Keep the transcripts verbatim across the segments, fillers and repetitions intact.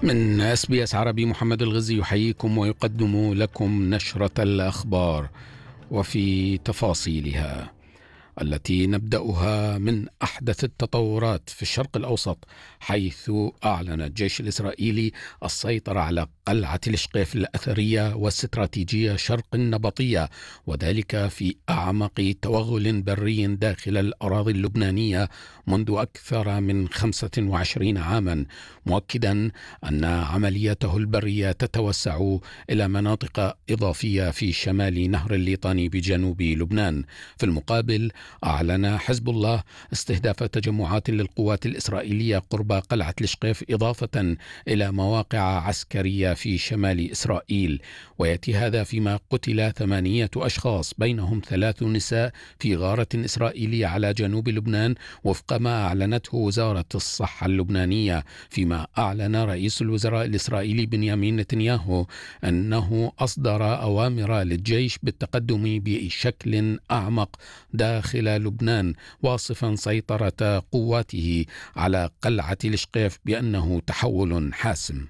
من اس بي اس عربي، محمد الغزي يحييكم ويقدم لكم نشرة الأخبار وفي تفاصيلها التي نبدأها من أحدث التطورات في الشرق الأوسط، حيث أعلن الجيش الإسرائيلي السيطرة على قلعة الشقيف الأثرية والاستراتيجية شرق النبطية، وذلك في أعمق توغل بري داخل الأراضي اللبنانية منذ أكثر من خمسة وعشرين عاما، مؤكدا أن عملياته البرية تتوسع إلى مناطق إضافية في شمال نهر الليطاني بجنوب لبنان. في المقابل، أعلن حزب الله استهداف تجمعات للقوات الإسرائيلية قرب قلعة الشقيف، إضافة إلى مواقع عسكرية في شمال إسرائيل، ويأتي هذا فيما قتل ثمانية أشخاص بينهم ثلاث نساء في غارة إسرائيلية على جنوب لبنان، وفق ما أعلنته وزارة الصحة اللبنانية. فيما أعلن رئيس الوزراء الإسرائيلي بنيامين نتنياهو أنه أصدر أوامر للجيش بالتقدم بشكل أعمق داخل لبنان، واصفا سيطرة قواته على قلعة الشقيف بأنه تحول حاسم.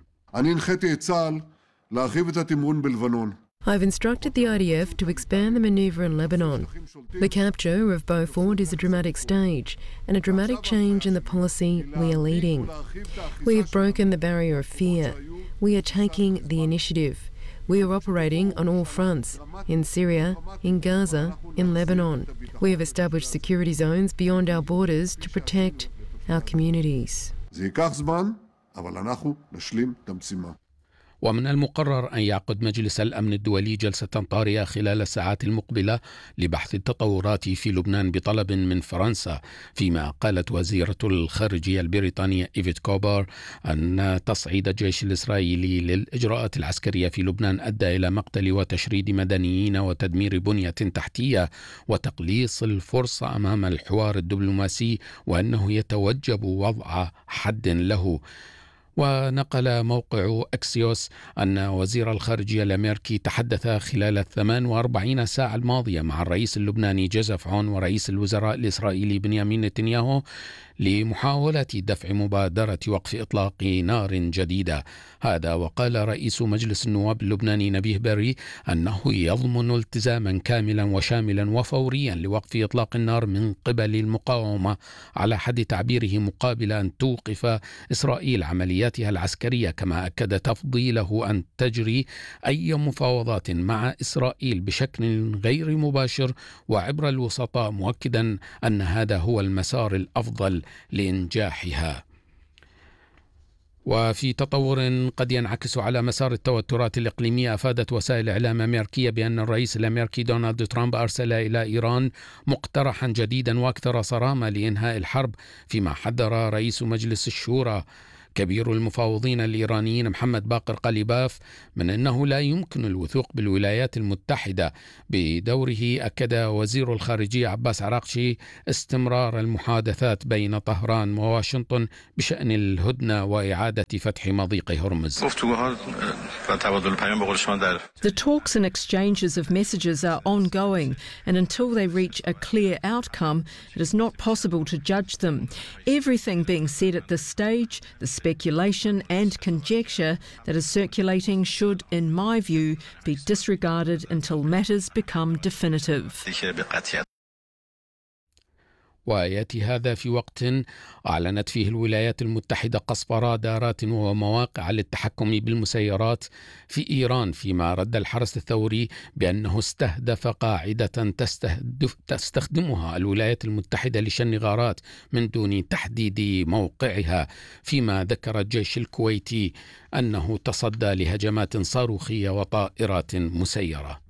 I've instructed the I D F to expand the manoeuvre in Lebanon. The capture of Beaufort is a dramatic stage and a dramatic change in the policy we are leading. We have broken the barrier of fear. We are taking the initiative. We are operating on all fronts, in Syria, in Gaza, in Lebanon. We have established security zones beyond our borders to protect our communities. ومن المقرر أن يعقد مجلس الأمن الدولي جلسة طارئة خلال الساعات المقبلة لبحث التطورات في لبنان بطلب من فرنسا، فيما قالت وزيرة الخارجية البريطانية إيفيت كوبر أن تصعيد الجيش الإسرائيلي للإجراءات العسكرية في لبنان أدى إلى مقتل وتشريد مدنيين وتدمير بنية تحتية وتقليص الفرصة أمام الحوار الدبلوماسي، وأنه يتوجب وضع حد له. ونقل موقع أكسيوس أن وزير الخارجية الأمريكي تحدث خلال الثمان وأربعين ساعة الماضية مع الرئيس اللبناني جوزيف عون ورئيس الوزراء الإسرائيلي بنيامين نتنياهو لمحاولة دفع مبادرة وقف إطلاق نار جديدة. هذا وقال رئيس مجلس النواب اللبناني نبيه بري أنه يضمن التزاما كاملا وشاملا وفوريا لوقف إطلاق النار من قبل المقاومة، على حد تعبيره، مقابل أن توقف إسرائيل عملياتها العسكرية، كما أكد تفضيله أن تجري أي مفاوضات مع إسرائيل بشكل غير مباشر وعبر الوسطاء، مؤكدا أن هذا هو المسار الأفضل لإنجاحها. وفي تطور قد ينعكس على مسار التوترات الإقليمية، أفادت وسائل إعلام أمريكية بأن الرئيس الأمريكي دونالد ترامب أرسل إلى إيران مقترحا جديدا وأكثر صرامة لإنهاء الحرب، فيما حذر رئيس مجلس الشورى كبير المفاوضين الإيرانيين محمد باقر قليباف من أنه لا يمكن الوثوق بالولايات المتحدة. بدوره أكد وزير الخارجية عباس عراقشي استمرار المحادثات بين طهران وواشنطن بشأن الهدنة وإعادة فتح مضيق هرمز. The talks and exchanges of messages are ongoing, and until they reach a clear outcome, it is not possible to judge them. Everything being said at this stage, the speculation and conjecture that is circulating should, in my view, be disregarded until matters become definitive. ويأتي هذا في وقت أعلنت فيه الولايات المتحدة قصف رادارات ومواقع للتحكم بالمسيرات في إيران، فيما رد الحرس الثوري بأنه استهدف قاعدة تستهدف تستخدمها الولايات المتحدة لشن غارات من دون تحديد موقعها، فيما ذكر الجيش الكويتي أنه تصدى لهجمات صاروخية وطائرات مسيرة.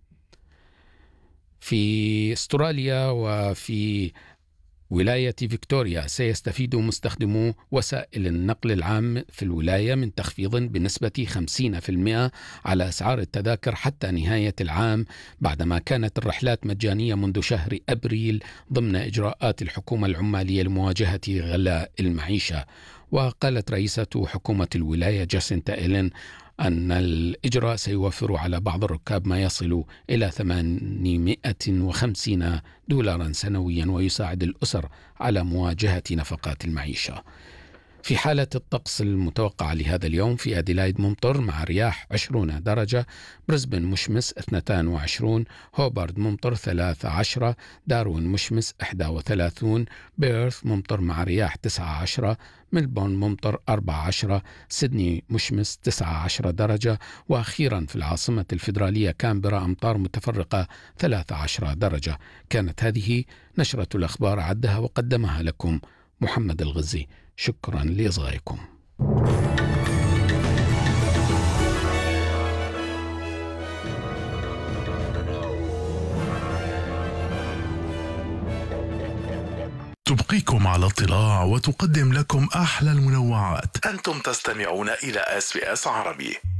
في استراليا وفي ولاية فيكتوريا سيستفيد مستخدمو وسائل النقل العام في الولاية من تخفيض بنسبة خمسين بالمئة على أسعار التذاكر حتى نهاية العام، بعدما كانت الرحلات مجانية منذ شهر أبريل ضمن إجراءات الحكومة العمالية لمواجهة غلاء المعيشة. وقالت رئيسة حكومة الولاية جاسينتا إيلين أن الإجراء سيوفر على بعض الركاب ما يصل إلى ثمانمائة وخمسين دولارا سنويا، ويساعد الأسر على مواجهة نفقات المعيشة. في حالة الطقس المتوقعة لهذا اليوم: في أديلايد ممطر مع رياح عشرين درجة، بريسبن مشمس اثنين وعشرين، هوبارد ممطر ثلاثة عشر، داروين مشمس واحد وثلاثين، بيرث ممطر مع رياح تسعة عشر، ملبورن ممطر أربعة عشر، سيدني مشمس تسعة عشر درجة، وأخيرا في العاصمة الفيدرالية كامبرا أمطار متفرقة ثلاثة عشر درجة. كانت هذه نشرة الأخبار، عدها وقدمها لكم محمد الغزي. شكرا لإصغائكم. تبقيكم على اطلاع وتقدم لكم أحلى المنوعات. أنتم تستمعون إلى إس بي إس عربي.